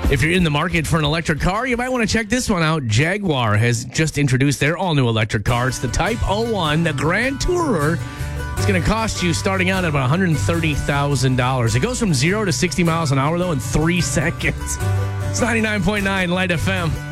If you're in the market for an electric car, you might want to check this one out. Jaguar has just introduced their all-new electric car. It's the Type 01, the Grand Tourer. It's going to cost you starting out at about $130,000. It goes from 0 to 60 miles an hour, though, in 3 seconds. It's 99.9 Light FM.